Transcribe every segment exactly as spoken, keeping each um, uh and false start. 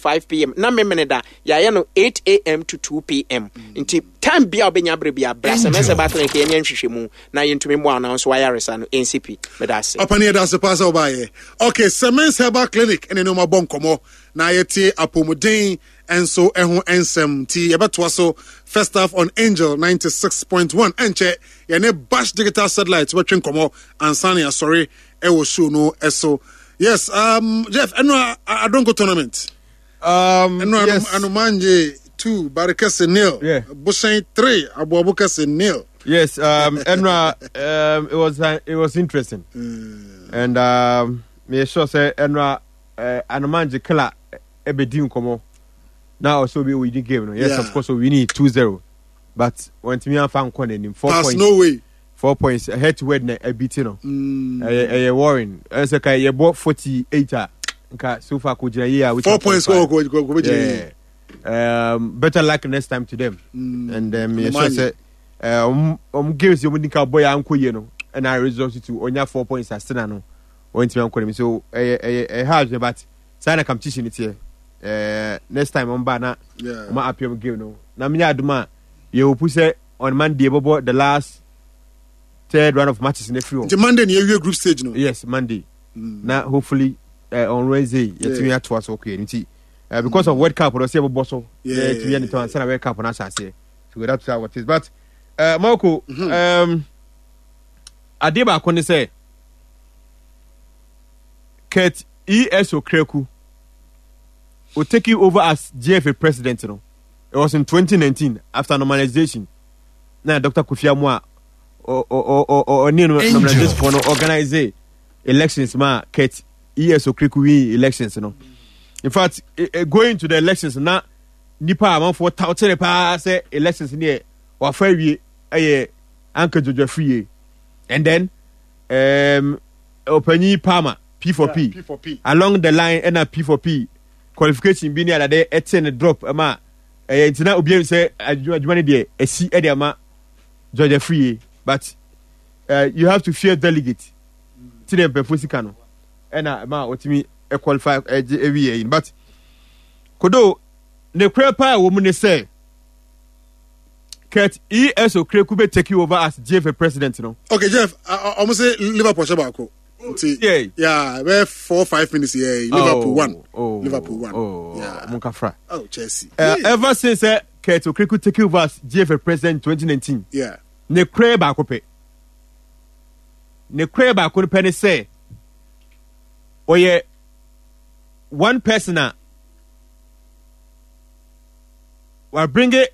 five p.m. na me meneda ya ye no eight a.m. to two p.m. Inti time bia obenya bre bia bra semester ba clinic ye nyan hwehwemu na yentumi mo announce wire resa no N C P medase opani da se pass obaye okay semester ba clinic ene no mabon komo na yete apomuden enso eho ensem ti yebeto so first half on Angel ninety-six point one enche ye ne Bash Digital Satellite we twen komo ansane sorry e wo show no eso yes um Jeff eno I don't go tournament um eno yes. anu manje two Barikese nil yeah. Bushain three Abuabukese nil yes um Enra um it was uh, it was interesting mm. and um me sure say Enra uh, anu manje kala ebedi nkomo now also we win the game no? Yes yeah. Of course we need two zero but when me and fan corner in four Pass, points no way four points head to head na a beat no mm. eh uh, uh, warring as a you bought forty-eight nka so far ko jira here four points go go go go yeah. um better luck next time to them mm. and um me sure say um um games you nika boy anko ye no and I result to onya four points asena no went me anko me so eh eh eh hard but sana competition it here uh next time on ba na ma appear game no na me aduma ye opu say on Monday bobo the last third round of matches in the free. The Monday near your group stage no. Yes, Monday. Mm. Now hopefully uh, on Wednesday yeah. Yet we have to us okay. Uh, because mm. of World Cup, we see about bosso. Yeah, to be in the town, send a World Cup on us. I say so that's how it is. But uh, Marco, mm-hmm. um, Adeba Kone say, Kurt E S Okreku will take you over as G F A president. You know, it was in twenty nineteen after normalization. Now Doctor Kofi Amwa or or or or normalization for no organize elections. Ma Kurt E S Okreku win elections. You know, in fact, uh, going to the elections now, nipa amount for thousand pa say elections near or fair we eh Uncle Jojo free, and then um Openi Palmer P four P, yeah, P four P along the line and a P four P qualification being that they eighteen drop ama eh intina obi say adwumane dey esi e dey ama Georgia free but uh, you have to fear delegate to them before no and ma otimi e qualify every year but kodo ne krepa wo mu ne say Kurt E S Okreku be take you over as G F A president no. Okay Jeff, I almost say Liverpool shabako. Yeah, yeah, we're four five minutes here. Liverpool oh, one, oh, Liverpool one. Oh, yeah, Munkafra. Oh, Chelsea. Uh, yeah. Ever since uh, Kurt Okreku take you over as G F A president in twenty nineteen. Yeah. Ne kre ba ko pe. Ne kre ba ko pe ne say. Oye, one person a will bring it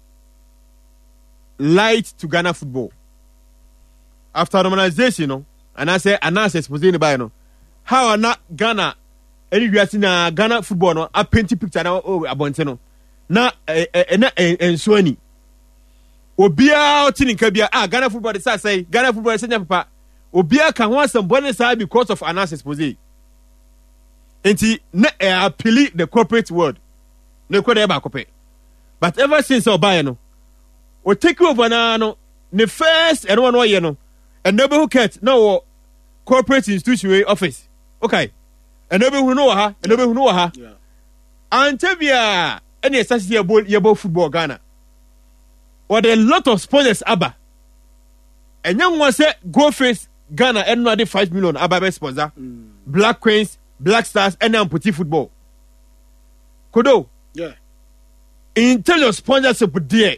light to Ghana football. After normalization, you know, and I say, and I say, supposing by no, how are not Ghana, any we are seeing Ghana football, no, a painting picture now, oh, abonteno, na, eh, eh, na, eh, eh, Swani. Obia, Tini Kabia, ah, Ghana football, is I say, Ghana football, is papa. Obia can want some bonus side because of analysis, supposing. And he, ne, eh, appeal the corporate world. No, could ever copy. But ever since Obayano, we take you over now, no, the first and one way, you know, and nobody who can't no corporate institution office. Okay. And nobody who know her, and nobody who know her. Yeah. And Tevia, any associate about your football Ghana. Or there are a lot of sponsors, Abba. And young one said, go face Ghana and not the five million Abba sponsor. Mm. Black Queens, Black Stars, and now Petit football. Kodo. Yeah. In terms of sponsorship, dear.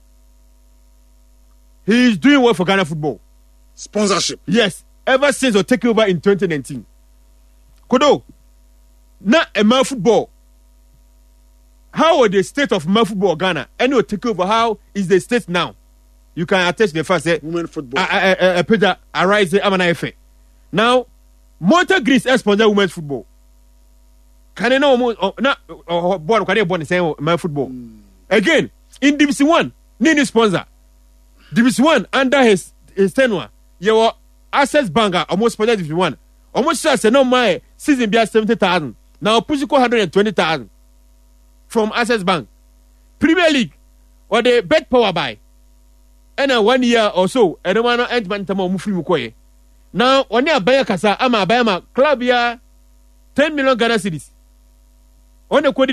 He is doing well for Ghana football. Sponsorship. Yes. Ever since we take over in twenty nineteen. Kodo. Now, a male football. How was the state of male football Ghana? And we take over. How is the state now? You can attest the first. Women football. I, I, I, Peter, Arise, Amana. Now, Motor Greece sponsor women's football. Can you know more? Not born. Can you born the same male football? Mm. Again, in Division One, need sponsor. Division One under his his tenure, you were Access Banker almost sponsored Division One. Almost say no my season be at seventy thousand. Now push it one hundred and twenty thousand from Access Bank. Premier League or the bet power buy. And a one year or so, and the one end man tamo mufri mukoye. Now one year buy a kasa ama buy ma club ya ten million Ghana cedis. On the